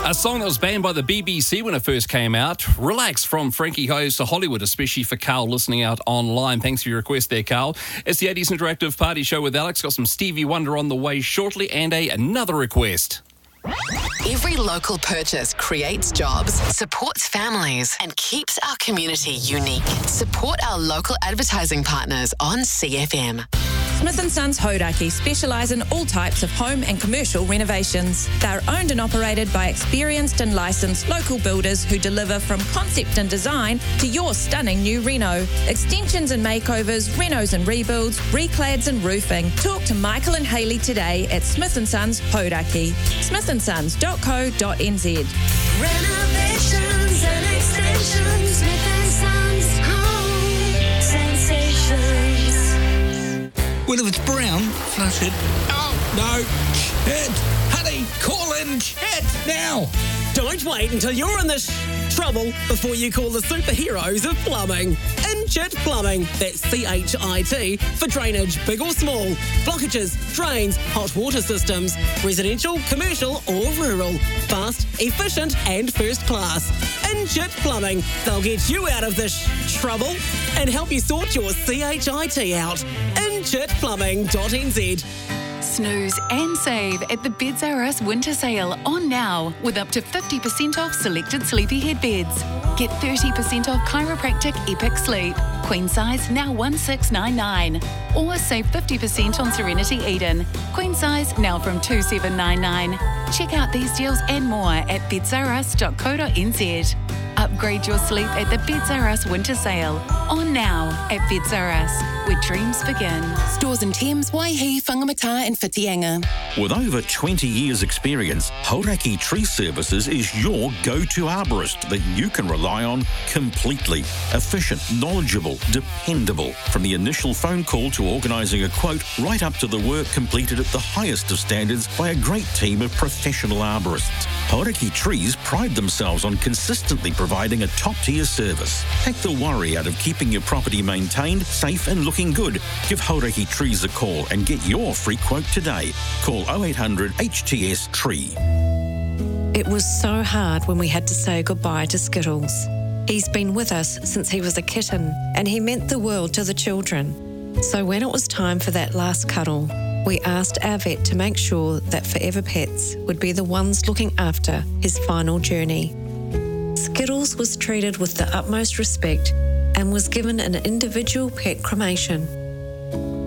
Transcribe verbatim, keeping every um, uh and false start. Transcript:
A song that was banned by the B B C when it first came out. Relax from Frankie Hose to Hollywood, especially for Carl listening out online. Thanks for your request there, Carl. It's the eighties Interactive Party Show with Alex. Got some Stevie Wonder on the way shortly and a, another request. Every local purchase creates jobs, supports families, and keeps our community unique. Support our local advertising partners on C F M. Smith and Sons Hodaki specialise in all types of home and commercial renovations. They're owned and operated by experienced and licensed local builders who deliver from concept and design to your stunning new reno. Extensions and makeovers, renos and rebuilds, reclads and roofing. Talk to Michael and Hayley today at Smith and Sons Hodaki. smith and sons dot co dot n z. Renovations and extensions, Smith and Sons Home Sensations. Well, if it's brown, flush it. Oh, no. Chet! Honey, call in Chet now. Don't wait until you're in this trouble before you call the superheroes of plumbing. Inchit Plumbing. That's C H I T for drainage, big or small, blockages, drains, hot water systems, residential, commercial or rural. Fast, efficient and first class. Inchit Plumbing. They'll get you out of this trouble and help you sort your C H I T out. inchit plumbing dot n z. Snooze and save at the Beds R Us winter sale on now with up to fifty percent off selected sleepyhead beds. Get thirty percent off chiropractic Epic Sleep. Queen size now one six nine nine. Or save fifty percent on Serenity Eden. Queen size now from two seven nine nine. Check out these deals and more at beds r us dot co dot n z. Upgrade your sleep at the Beds R Us winter sale on now at Beds R Us, where dreams begin. Stores in Thames, Waihi, Whangamata and Whitianga. With over twenty years experience, Hauraki Tree Services is your go-to arborist that you can rely on completely. Efficient, knowledgeable, dependable. From the initial phone call to organising a quote, right up to the work completed at the highest of standards by a great team of professional arborists. Hauraki Trees pride themselves on consistently providing a top-tier service. Take the worry out of keeping your property maintained, safe and looking good. Give Hauraki Trees a call and get your free quote today. Call oh eight hundred H T S Tree. It was so hard when we had to say goodbye to Skittles. He's been with us since he was a kitten, and he meant the world to the children. So when it was time for that last cuddle, we asked our vet to make sure that Forever Pets would be the ones looking after his final journey. Skittles was treated with the utmost respect and was given an individual pet cremation.